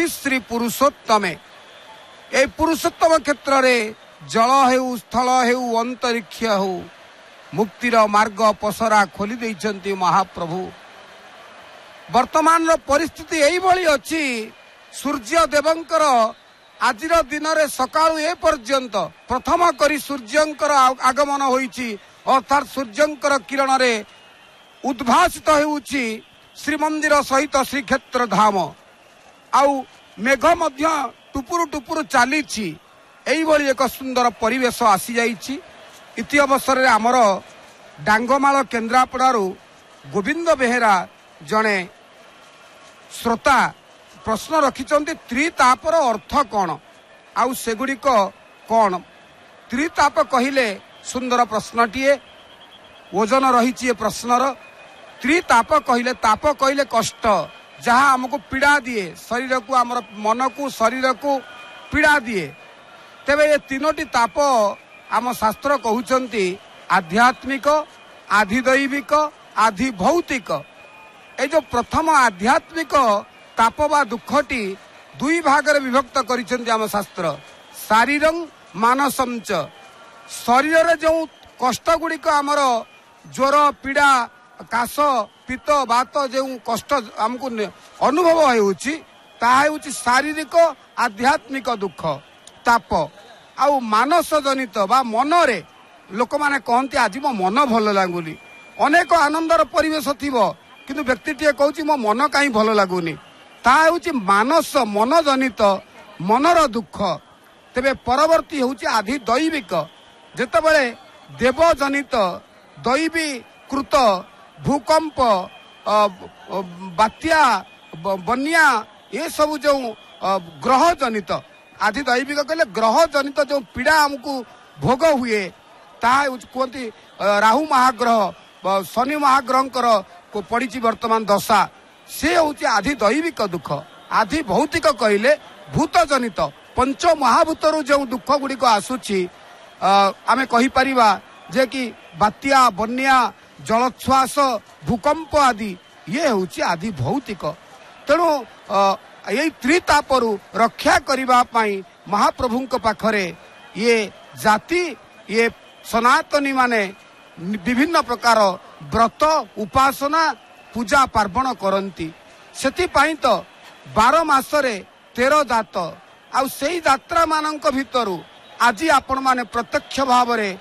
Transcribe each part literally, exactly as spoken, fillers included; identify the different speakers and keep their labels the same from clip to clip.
Speaker 1: गतिश्री पुरुषोत्तमे ए पुरुषोत्तम क्षेत्र में जल हेउ स्थल हेउ अंतरिक्ष हो मुक्तिर मार्ग पसरा खोली देइछन्ति महाप्रभु। वर्तमान परिस्थिति यही अच्छी सूर्य देवंकर आज दिन में सकाळु ए पर्यंत प्रथम करी सूर्यंकर आगमन होईछि अर्थात सूर्यंकर किरण रे उद्भासित हेउछि श्रीमंदिर सहित श्रीक्षेत्र धाम आउ मेघ मध्य टुपुरु टुपुरु चलीछि एइभଳି एक सुंदर परिवेश आसी जाइछि। इति अवसर रे आमर डांगमाल केन्द्रापड़ारू गोविंद बेहेरा जणे श्रोता प्रश्न रखिचंती त्रितापर अर्थ कौन आउ सेगुड़िक कौन त्रिताप कहिले सुंदर प्रश्नटीए ओजन रही प्रश्नर त्रिताप कहिले ताप कहिले कष्ट जहाँ आमको पीड़ा दिए शरीर को आमर मन को शरीर को पीड़ा दिए तेबे ये तीनोटी ताप आम शास्त्र कहउचंती आध्यात्मिक आधिदैविक आधि भौतिक। ए जो प्रथम आध्यात्मिक ताप बा दुखटी दुई भागरे विभक्त करिसेंती आम शास्त्र शारीरं मानसं च। शरीर रे जो कष्ट गुड़िक आमर ज्वर पीड़ा काश पित्त बात जो कष्ट आमको अनुभव होउछि ताहा होउछि शारीरिक आध्यात्मिक दुख ताप आउ मानस जनित बा मन रे लोक माने कहती आज मो मन भल लागुनी अनेक आनंदर परिवेश थिबो किंतु व्यक्तिटीए कहूछि मो मन काई भल लागुनी ताहा होउछि मानस मन जनित मनर दुख। तेबे परवर्ती होउछि आधि दैविक जेतेबेले देव जनित दैवी कृत भूकंप बात्या बन्या ये सब जो ग्रह जनित आधि दैविक कहले ग्रह जनित जो पीड़ा हमको भोग हुए ताहा कहती राहु महाग्रह शनि महाग्रह को पड़ी वर्तमान दशा से हूँ आधि दैविक दुख। आधि भौतिक कहले भूत जनित पंच महाभूतर जो दुख गुड़िक आसूची आमे कहि परिबा जे कि बात्या बन्या जलश्वास भूकंप आदि ये हूँ आदि भौतिक। तेणु यही त्रितापरु रक्षा करिबा पाई महाप्रभुंक पाखरे ये जाति ये सनातनी माने विभिन्न प्रकार व्रत उपासना पूजा पार्वण करती सेति पाई तो बार मासरे तेरह जात आउ सेई यात्रा मानक भितरु आज आपण माने प्रत्यक्ष भाव रे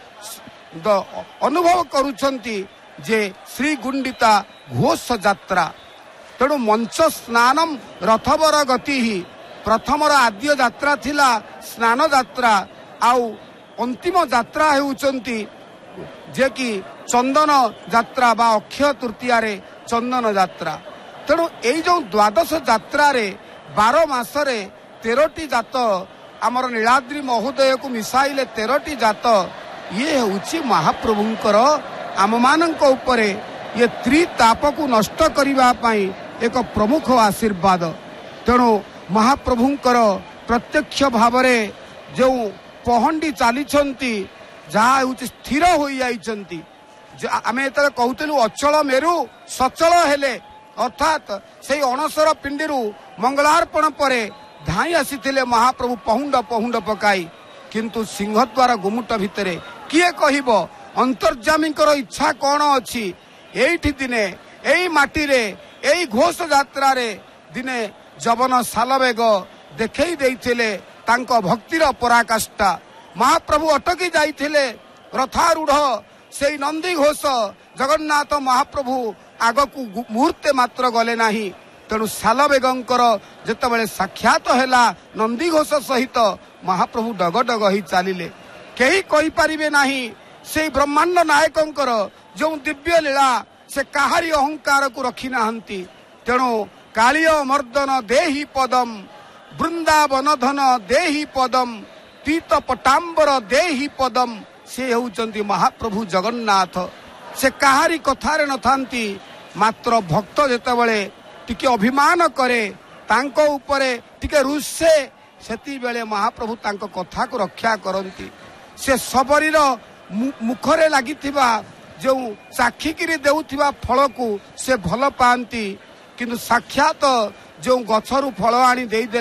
Speaker 1: अनुभव करुछंती जे श्री गुंडिता घोष यात्रा। तेणु मंच स्नानम रथवर गति ही प्रथमर आद्य यात्रा थिला स्नान यात्रा आउ अंतिम यात्रा हेउचंती जे कि चंदन यात्रा बा अक्षय तृतीया रे चंदन यात्रा। तेणु एई जो द्वादश यात्रा रे बार मासरे तेरटी जात आमर नीलाद्री महोदय को मिसाइले तेरटी जात ये हूँ महाप्रभुंकर आम मानक उपरे ये त्रिताप को नष्ट करिबा पाई एक प्रमुख आशीर्वाद। तेणु महाप्रभुंकर प्रत्यक्ष भावरे जो पहंडी चलीछंती जहाँ हूँ स्थिर हो जाइछंती आमे एतरे कहूतिलु अचल मेरु सचल हेले अर्थात से अणसर पिंडीरु मंगलार्पण परे धाई आसीथिले महाप्रभु पहुंड पहुंड पकाई किंतु सिंहद्वार गुमुट भितरे किए कहिबो अंतर्जामीकर इच्छा कौन अच्छी एठी दिने एई माटी रे एई घोष यात्रा रे दिने जवन सालवेग देखई देइथिले तांको भक्तिर पराकाष्ठा महाप्रभु अटकी जाइथिले रथारूढ़ सेई नंदी घोष जगन्नाथ महाप्रभु आगकू मुहूर्ते मात्र गले नाही। तेणु सालवेगंकर जेतेबेले साक्षात हैला नंदी घोष सहित महाप्रभु डगडग ही चलिले केही कहि परिबे नाही से ब्रह्मांड नायकंकर जो दिव्य लीला से काहारी अहंकार को रखी नाहंती। तेणु कालिय मर्दन देहि पदम वृंदावन धन देहि पदम पीत पटांबर देहि पदम से होउचंती महाप्रभु जगन्नाथ। से काहारी कथारे नथांती मात्र भक्त जेतेबेले टिके अभिमान करे तांको उपरे टिके रुसे सेती बेले महाप्रभु तांको कथा को रक्षा करंती। से सबरीर मुखरे लागिथिबा जो साखिकिरी देउथिबा फल को से भल पांती किंतु साक्षात जो गछरु फल आनी देई